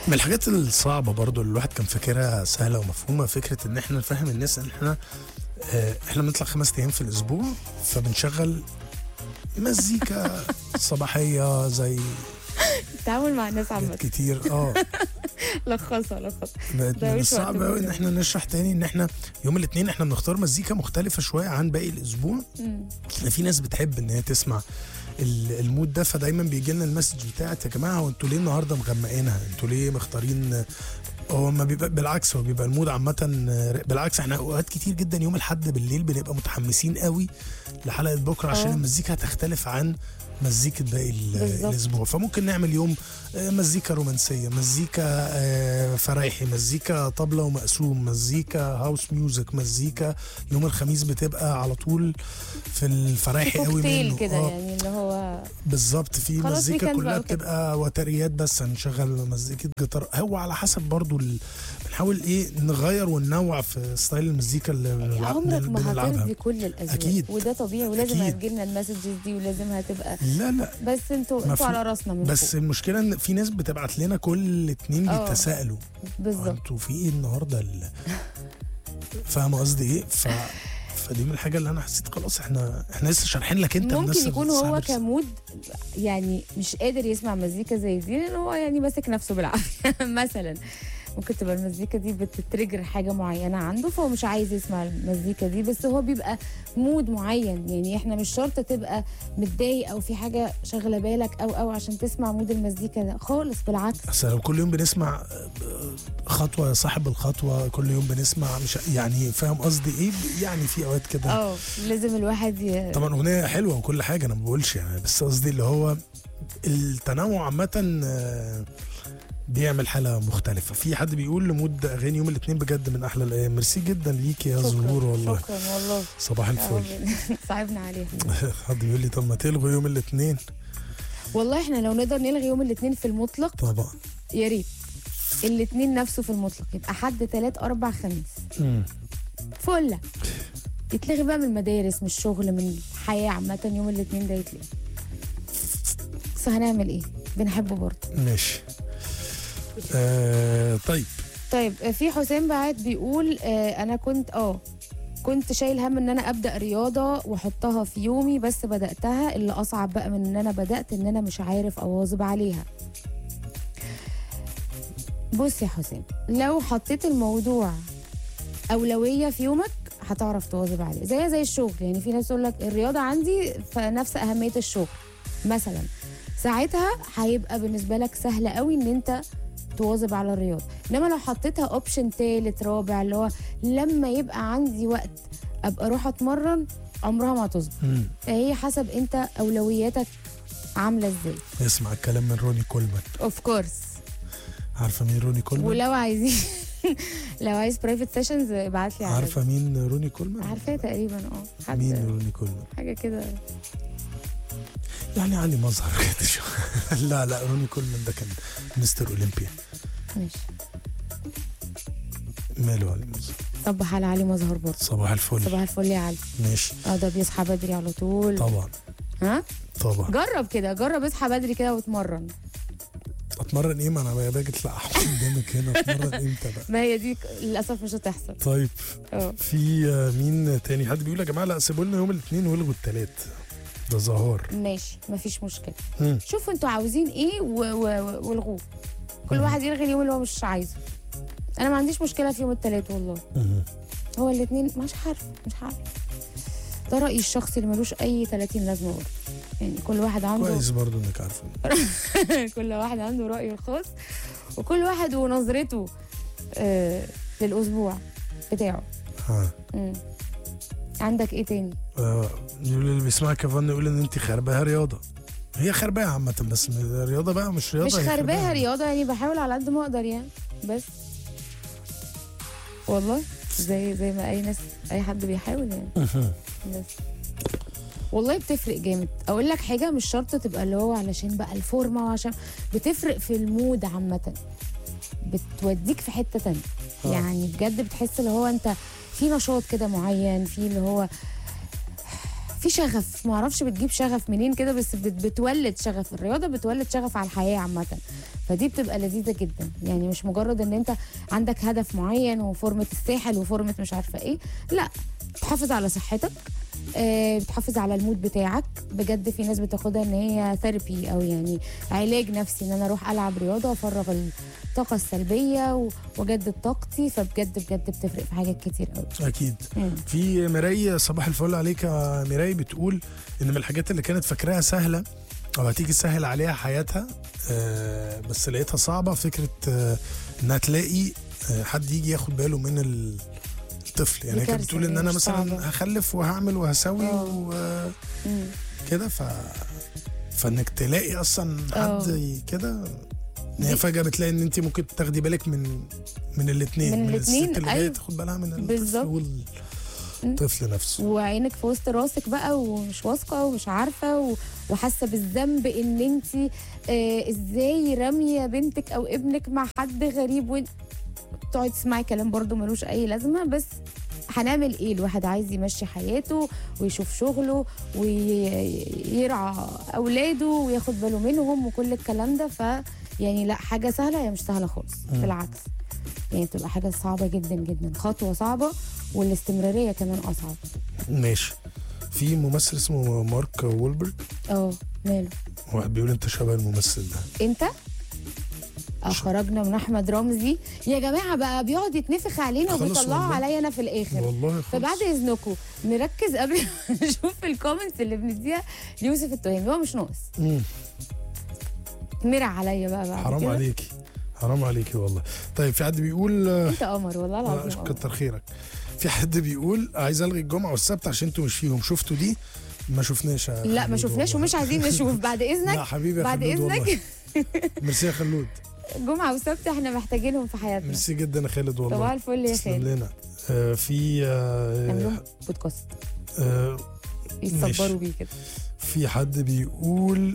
من الحاجات الصعبة برضو اللي الواحد كان فاكرها سهلة ومفهومة، فكرة ان احنا نفهم الناس ان احنا بنطلع 5 ايام في الاسبوع، فبنشغل مزيكا صباحية زي التعامل مع الناس عامة كتير. لخصها بقت ده من مش الصعب وقت قوي ان منه. احنا نشرح تاني ان احنا يوم الاثنين احنا بنختار مزيكا مختلفة شوية عن باقي الاسبوع. في ناس بتحب ان هي تسمع المود ده، فدايما بيجي لنا المسج بتاعت يا جماعه هو انتوا ليه النهارده مغمقينها، انتوا ليه مختارين. هو ما بيبقى بالعكس، هو بيبقى المود عامه. بالعكس احنا اوقات كتير جدا يوم الاحد بالليل بنبقى متحمسين قوي لحلقه بكره عشان المزيكا هتختلف عن مزيكا باقي الاسبوع. فممكن نعمل يوم مزيكا رومانسيه، مزيكا فرايحي، مزيكا طبله ومقسوم، مزيكا هاوس ميوزك، مزيكا يوم الخميس بتبقى على طول في الفرايحي قوي منه كده يعني اللي هو بالظبط. في مزيكا كلها بتبقى وتريات بس، هنشغل مزيكا جيتار. هو على حسب برضو بنحاول نغير وننوع في ستايل المزيكا اللي عمرك ما هترضي كل الأذواق، أكيد. وده طبيعي، ولازم هتجيلنا المسجز دي ولازم هتبقى لا بس انتوا على راسنا من بس فوق. المشكله ان في ناس بتبعت لنا كل اتنين بيتساءلوا بالظبط انتوا في ايه النهارده فاهم قصدي ايه؟ فدي من الحاجه اللي انا حسيت خلاص احنا لسه شارحين لك انت. ممكن يكون هو كمود يعني مش قادر يسمع مزيكا زي دي لان هو يعني ماسك نفسه بالعافيه مثلا. ممكن تبقى المزيكا دي بتتريجر حاجه معينه عنده فهو مش عايز يسمع المزيكا دي، بس هو بيبقى مود معين. يعني احنا مش شرط تبقى متضايق او في حاجه شغله بالك او عشان تسمع مود المزيكا ده خالص، بالعكس. بس لو كل يوم بنسمع خطوه صاحب الخطوه، كل يوم بنسمع مش يعني فاهم قصدي ايه؟ يعني في اوقات كده لازم الواحد طبعا اغنيه حلوه وكل حاجه، انا ما بقولش يعني، بس قصدي اللي هو التنوع عامه بيعمل حالة مختلفة. في حد بيقول لمود أغاني يوم الاثنين بجد من أحلى الأيام. ميرسي جدا ليك يا زهور والله. شكرا والله، صباح الفل. صعبنا عليها. حد بيقول لي طب ما تلغوا يوم الاثنين. والله احنا لو نقدر نلغي يوم الاثنين في المطلق طبعا يا ريت. الاثنين نفسه في المطلق يبقى حد 3 4 5 فله. يتلغي بقى من المدارس، من الشغل، من الحياة عامة. يوم الاثنين ده يتلغي، بس هنعمل ايه؟ بنحبه برضه. ماشي. طيب في حسام بعت بيقول انا كنت شايل هم ان انا ابدا رياضه واحطها في يومي، بس بداتها. اللي اصعب بقى من ان انا بدات ان انا مش عارف اواظب عليها. بص يا حسام، لو حطيت الموضوع اولويه في يومك هتعرف تواظب عليه. زي الشغل، يعني في ناس تقول لك الرياضه عندي فنفس اهميه الشغل مثلا، ساعتها هيبقى بالنسبه لك سهل قوي ان انت تواظب على الرياضه. انما لو حطيتها اوبشن تالت رابع اللي هو لما يبقى عندي وقت ابقى اروح اتمرن، عمرها ما هتظبط. فهي حسب انت اولوياتك عامله ازاي. اسمع الكلام من روني كولمان. اوف كورس. عارفه مين روني كولمان؟ ولو عايزين لو عايز برايفت سيشنز ابعت لي. عارفه مين روني كولمان؟ عارفاه تقريبا. مين روني كولمان؟ حاجه كده يعني علي مظهر كده. لا روني كولمان ده كان مستر اولمبيا. ماشي. ماله علي مظهر؟ صبح على علي مظهر برضه. صباح الفل. صباح الفل يا علي. ماشي. ده بيصحى بدري على طول. طبعا. ها؟ طبعا. جرب اصحى بدري كده واتمرن. اتمرن ايه؟ ما انا باجي اطلع قدامك هنا، اتمرن امتى بقى؟ ما هي دي للاسف مش هتحصل. طيب في مين تاني؟ حد بيقول يا جماعه لا سيبوا لنا يوم الاثنين والغوا الثلاث. ده زهار. ماشي مفيش مشكله. شوفوا انتوا عاوزين ايه والغوه. كل واحد يلغي اليوم اللي هو مش عايزه. انا ما عنديش مشكله في يوم الثلاث والله. هو الاثنين مش عارف. ده رايي الشخصي اللي ملوش اي 30 لازمه برضه. يعني كل واحد عنده كويس برضه انك عارفه. كل واحد عنده رايه الخاص، وكل واحد ونظرته للاسبوع بتاعه. عندك ايه تاني؟ يقول اللي بيسمعك يا فن يقول ان انت خرباها رياضه. هي خرباها عامه، بس الرياضه بقى مش رياضه. مش خرباها رياضه، يعني بحاول على قد ما اقدر يعني. بس والله زي ما اي حد بيحاول يعني. بس والله بتفرق جامد. اقول لك حاجه، مش شرط تبقى اللي هو علشان بقى الفورمه، وعشان بتفرق في المود عامه، بتوديك في حته تانية. يعني بجد بتحس اللي هو انت في نشاط كده معين، في اللي هو في شغف، ما اعرفش بتجيب شغف منين كده، بس بتولد شغف. الرياضه بتولد شغف على الحياه عامه، فدي بتبقى لذيذه جدا. يعني مش مجرد ان انت عندك هدف معين وفورمه الساحل وفورمه مش عارفه ايه، لا، بتحافظ على صحتك، بتحافظ على المود بتاعك. بجد في ناس بتاخدها ان هي ثيرابي او يعني علاج نفسي، ان انا اروح العب رياضه وافرغ الطاقه السلبيه واجدد طاقتي. فبجد بجد بتفرق في حاجات كتير قوي. اكيد. في مراي، صباح الفل عليك يا مراي، بتقول ان من الحاجات اللي كانت فاكراها سهله او هتيجي تسهل عليها حياتها بس لقيتها صعبه، فكره انها تلاقي حد يجي ياخد باله من الطفل. يعني كانت بتقول ان انا مثلا هخلف وهعمل وهسوي كده، فانك تلاقي اصلا حد كده، هي فجاه بتلاقي ان انت ممكن تاخدي بالك من الاثنين، من الست اللي جايه تاخد بالها من الطفل والطفل نفسه، وعينك في وسط راسك بقى ومش واثقه ومش عارفه وحاسه بالذنب ان انت ازاي راميه بنتك او ابنك مع حد غريب، تقعد تسمعي كلام برضو ملوش اي لازمه. بس هنعمل ايه؟ الواحد عايز يمشي حياته ويشوف شغله ويرعى اولاده وياخد باله منهم وكل الكلام ده. يعني لا، حاجه سهله هي مش سهله خالص، بالعكس يعني بتبقى حاجه صعبه جدا جدا، خطوه صعبه والاستمراريه كمان اصعب. ماشي. في ممثل اسمه مارك وولبرج، ماله؟ واحد بيقول انت شبه الممثل ده. انت خرجنا من احمد رمزي يا جماعه، بقى بيقعد يتنفخ علينا وبيطلعوا عليا انا في الاخر والله. فبعد اذنكم نركز قبل نشوف الكومنتس اللي بنديها ليوسف التهامي، هو مش ناقص. مرع عليا بقى حرام كده. حرام عليكي والله. طيب في حد بيقول انت قمر والله العظيم. كتر خيرك. في حد بيقول عايز الغي الجمعه والسبت عشان انتوا مش فيهم. شفتوا دي؟ ما شفناش. لا ما شفناش ومش عايزين نشوف. بعد اذنك. لا حبيبي، بعد اذنك. ميرسي يا خلود. جمعه وسبت احنا محتاجينهم في حياتنا. ميرسي جدا يا خالد والله. صباح الفل يا خالد. لنا في نعملهم بودكاست يتصبروا بيه كده. في حد بيقول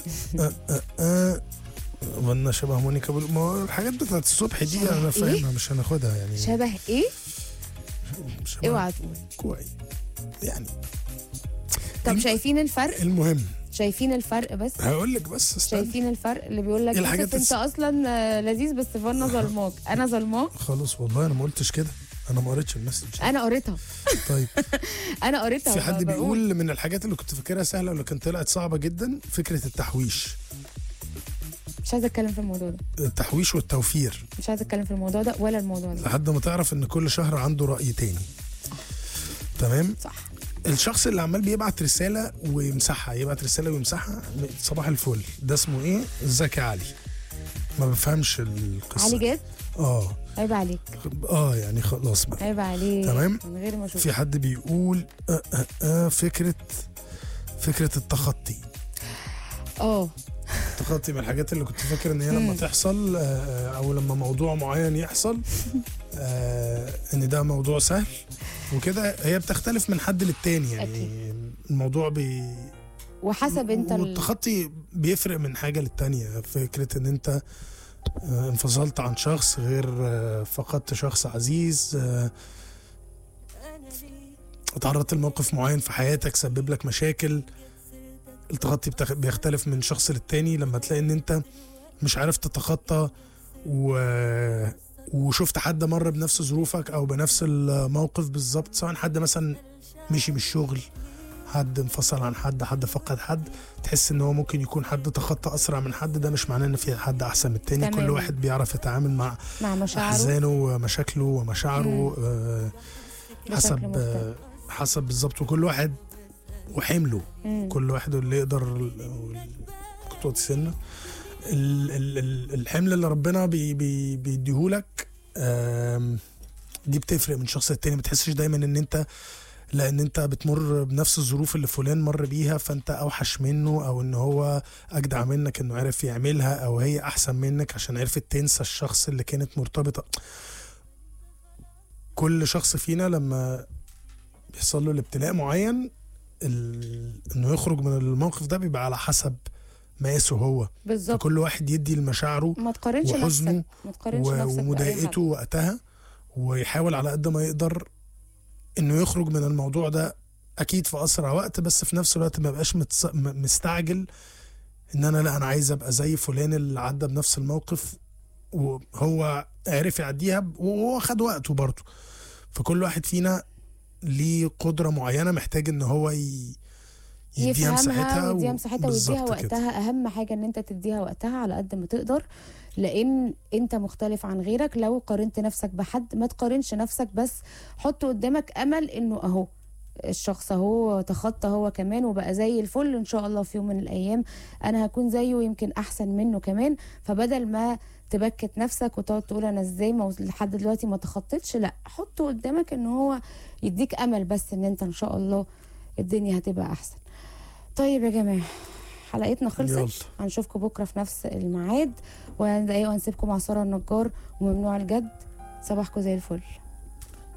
وانا شبه مونيكا ما هو الحاجات بتاعت الصبح دي انا فاهمها مش هناخدها يعني. شبه ايه؟ اوعى تقول كويس يعني. طب شايفين الفرق؟ المهم شايفين الفرق؟ بس هقول لك بس استنى. شايفين الفرق اللي بيقول لك انت اصلا لذيذ بس فانا ظلماك. انا ظلماك خلاص والله انا ما قلتش كده، انا ما قريتش المسج. انا قريتها. طيب انا قريتها. في حد بيقول من الحاجات اللي كنت فاكرها سهله واللي كانت طلعت صعبه جدا فكره التحويش. مش عايزه اتكلم في الموضوع ده. التحويش والتوفير. مش عايزه اتكلم في الموضوع ده ولا الموضوع ده لحد ما تعرف ان كل شهر عنده رأي تاني. تمام. صح. الشخص اللي عمال بيبعت رساله ويمسحها، يبعت رساله ويمسحها، صباح الفل، ده اسمه ايه؟ ازيك يا علي. ما بفهمش القصه. علي جاد؟ عيب عليك. يعني خلاص بقى. عيب عليك. تمام. من غير ما اشوف. في حد بيقول فكره التخطي. التخطي من الحاجات اللي كنت فاكر ان هي لما تحصل او لما موضوع معين يحصل ان ده موضوع سهل وكده. هي بتختلف من حد للتاني يعني. أكيد. الموضوع وحسب انت والتخطي بيفرق من حاجه للتانيه. فكره ان انت انفصلت عن شخص، غير فقدت شخص عزيز، اتعرضت لموقف معين في حياتك سبب لك مشاكل. التخطي بيختلف من شخص للتاني. لما تلاقي ان انت مش عارف تتخطى وشفت حد مر بنفس ظروفك او بنفس الموقف بالظبط، سواء حد مثلا مشي من الشغل، حد انفصل عن حد فقد حد، تحس ان هو ممكن يكون حد تخطى اسرع من حد. ده مش معناه ان في حد احسن من التاني. كل واحد بيعرف يتعامل مع مشاعره، احزانه ومشاكله ومشاعره حسب بالظبط. وكل واحد وحمله. كل واحد اللي يقدر خطوة سنه الحمل اللي ربنا بيديهولك دي بتفرق من شخص للتاني. ما تحسش دايما ان انت لان انت بتمر بنفس الظروف اللي فلان مر بيها فانت اوحش منه، او ان هو اجدع منك انه عرف يعملها، او هي احسن منك عشان عرفت تنسى الشخص اللي كانت مرتبطة. كل شخص فينا لما بيحصل له الابتلاء معين انه يخرج من الموقف ده بيبقى على حسب مقاسه هو بالظبط. كل واحد يدي لمشاعره ما تقارنش وحزنه نفسك ومضايقته وقتها، ويحاول على قد ما يقدر انه يخرج من الموضوع ده اكيد في اسرع وقت، بس في نفس الوقت ما بقاش مستعجل ان انا عايز ابقى زي فلان اللي عدى بنفس الموقف وهو عرف يعديها وهو خد وقته برضه. فكل واحد فينا ليه قدرة معينة محتاج ان هو يديها مساحتها ويديها مساحتها ويديها وقتها. اهم حاجة ان انت تديها وقتها على قد ما تقدر، لان انت مختلف عن غيرك. لو قارنت نفسك بحد ما تقارنش نفسك، بس حط قدامك امل انه اهو الشخص اهو تخطى هو كمان وبقى زي الفل، ان شاء الله في يوم من الايام انا هكون زيه ويمكن احسن منه كمان. فبدل ما تبكت نفسك وتقعد تقول انا ازاي لحد دلوقتي ما تخطيتش، لا، حط قدامك ان هو يديك امل بس ان انت ان شاء الله الدنيا هتبقى احسن. طيب يا جماعه، حلقتنا خلصت. هنشوفكم بكره في نفس الميعاد، وهنسيبكم مع سارة النجار وممنوع الجد. صباحكم زي الفل.